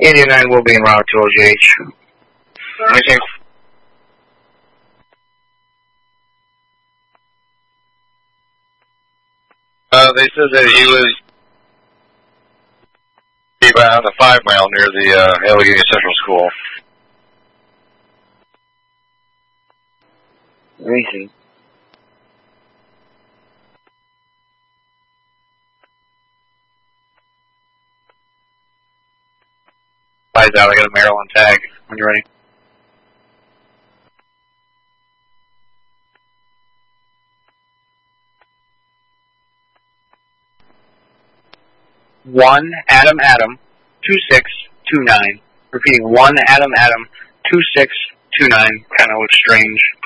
89 will be en route to OGH. Anything? They said that he was on the 5 mile near the Allegheny Central School. Let me see. Eyes out, I got a Maryland tag when you're ready. One Adam 2629. Repeating 1 Adam 2629. Kind of looks strange.